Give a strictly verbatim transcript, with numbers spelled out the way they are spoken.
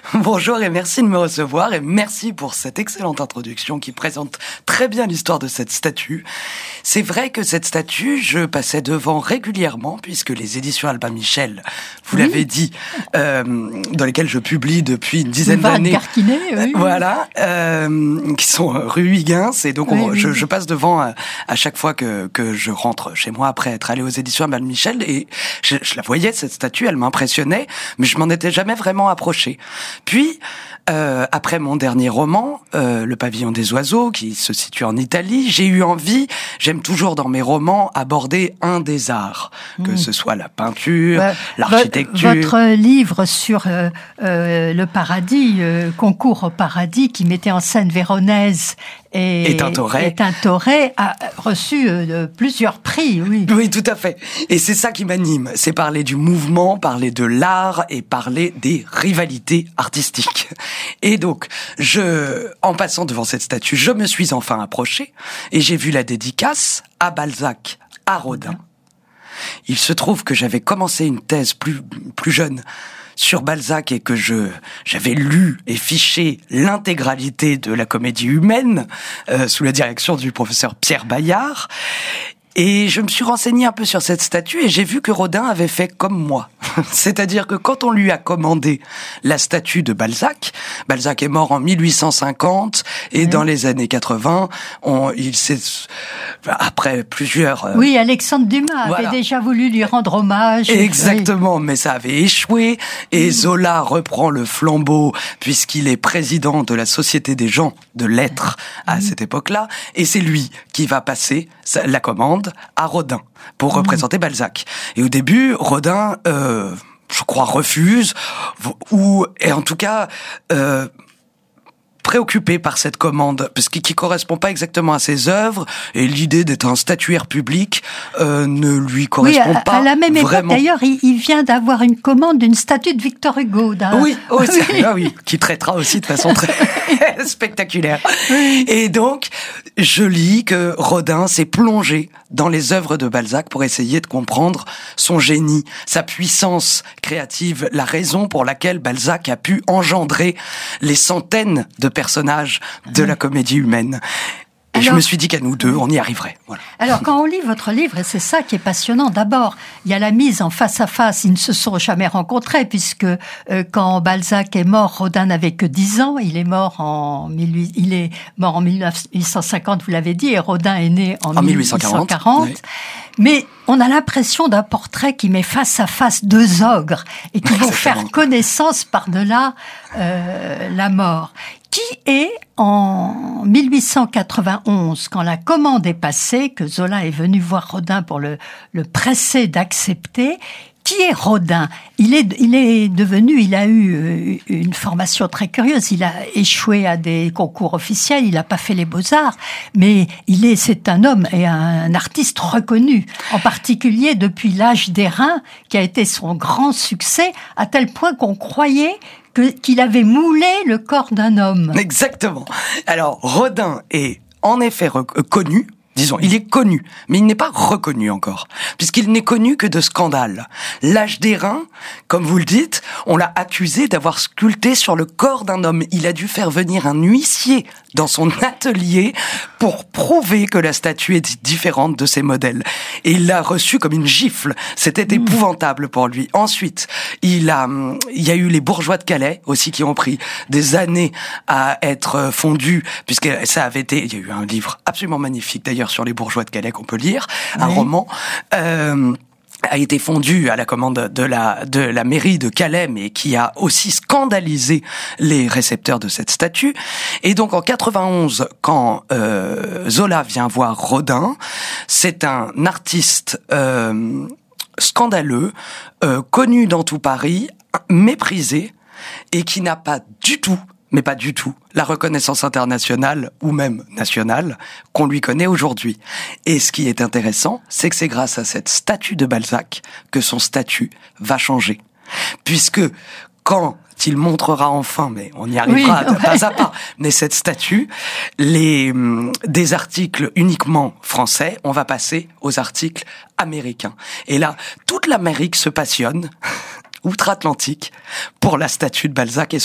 Bonjour et merci de me recevoir et merci pour cette excellente introduction qui présente très bien l'histoire de cette statue. C'est vrai que cette statue, je passais devant régulièrement puisque les éditions Albin Michel, vous oui. l'avez dit, euh, dans lesquelles je publie depuis une dizaine d'années. Carquinet, oui. Voilà, euh, qui sont rue Huygens et donc on, oui, oui. Je, je passe devant à, à chaque fois que, que je rentre chez moi après être allé aux éditions Albin Michel et je, je la voyais cette statue, elle m'impressionnait, mais je m'en étais jamais vraiment approché. Puis, euh, après mon dernier roman, euh, Le Pavillon des Oiseaux, qui se situe en Italie, j'ai eu envie, j'aime toujours dans mes romans, aborder un des arts, mmh. que ce soit la peinture, bah, l'architecture. Votre livre sur euh, euh, le paradis, euh, Concours au paradis, qui mettait en scène Véronèse et, et Tintoret. et Tintoret, a reçu euh, plusieurs prix, oui. Oui, tout à fait. Et c'est ça qui m'anime, c'est parler du mouvement, parler de l'art et parler des rivalités artistiques. Et donc, je, en passant devant cette statue, je me suis enfin approché et j'ai vu la dédicace à Balzac, à Rodin. Il se trouve que j'avais commencé une thèse plus, plus jeune sur Balzac et que je j'avais lu et fiché l'intégralité de la Comédie humaine euh, sous la direction du professeur Pierre Bayard. Et je me suis renseigné un peu sur cette statue et j'ai vu que Rodin avait fait comme moi. C'est-à-dire que quand on lui a commandé la statue de Balzac, Balzac est mort en mille huit cent cinquante et mmh. dans les années quatre-vingts, on, il s'est, après plusieurs... Euh, oui, Alexandre Dumas voilà. avait déjà voulu lui rendre hommage. Exactement, oui. mais ça avait échoué et mmh. Zola reprend le flambeau puisqu'il est président de la Société des gens de lettres à mmh. cette époque-là et c'est lui qui va passer la commande à Rodin pour mmh. représenter Balzac. Et au début, Rodin, euh, je crois, refuse, ou, et en tout cas, euh, préoccupé par cette commande, parce qu'il ne correspond pas exactement à ses œuvres, et l'idée d'être un statuaire public euh, ne lui correspond oui, à, pas à la même vraiment. Époque, d'ailleurs, il, il vient d'avoir une commande d'une statue de Victor Hugo. Oui, oh, oui. Ah oui, qui traitera aussi de façon très spectaculaire. Oui. Et donc, je lis que Rodin s'est plongé dans les œuvres de Balzac pour essayer de comprendre son génie, sa puissance créative, la raison pour laquelle Balzac a pu engendrer les centaines de personnages de la comédie humaine. Et alors, je me suis dit qu'à nous deux, on y arriverait. Voilà. Alors, quand on lit votre livre, et c'est ça qui est passionnant, d'abord, il y a la mise en face à face. Ils ne se sont jamais rencontrés, puisque euh, quand Balzac est mort, Rodin n'avait que dix ans. Il est mort en, mille, il est mort en mille huit cent cinquante, vous l'avez dit, et Rodin est né en, en mille huit cent quarante. Oui. Mais on a l'impression d'un portrait qui met face à face deux ogres et qui vont faire connaissance par-delà euh, la mort. Qui est, en mille huit cent quatre-vingt-onze, quand la commande est passée, que Zola est venu voir Rodin pour le, le presser d'accepter, qui est Rodin ? Il est, il est devenu, il a eu une formation très curieuse. Il a échoué à des concours officiels, il n'a pas fait les beaux-arts, mais il est, c'est un homme et un artiste reconnu, en particulier depuis L'Âge d'airain, qui a été son grand succès, à tel point qu'on croyait que, qu'il avait moulé le corps d'un homme. Exactement. Alors, Rodin est en effet reconnu. Disons, il est connu, mais il n'est pas reconnu encore, puisqu'il n'est connu que de scandales. L'Âge d'airain, comme vous le dites, on l'a accusé d'avoir sculpté sur le corps d'un homme. Il a dû faire venir un huissier dans son atelier pour prouver que la statue est différente de ses modèles. Et il l'a reçu comme une gifle. C'était mmh. épouvantable pour lui. Ensuite, il a, il y a eu les bourgeois de Calais aussi qui ont pris des années à être fondus, puisque ça avait été, il y a eu un livre absolument magnifique d'ailleurs sur les bourgeois de Calais qu'on peut lire, oui. un roman, euh, a été fondu à la commande de la de la mairie de Calais, mais qui a aussi scandalisé les récepteurs de cette statue. Et donc en quatre-vingt-onze, quand euh, Zola vient voir Rodin, c'est un artiste euh, scandaleux, euh, connu dans tout Paris, méprisé, et qui n'a pas du tout mais pas du tout la reconnaissance internationale ou même nationale qu'on lui connaît aujourd'hui. Et ce qui est intéressant, c'est que c'est grâce à cette statue de Balzac que son statut va changer. Puisque quand il montrera enfin, mais on y arrivera oui, pas à pas, mais cette statue, les, des articles uniquement français, on va passer aux articles américains. Et là, toute l'Amérique se passionne, outre-Atlantique, pour la statue de Balzac et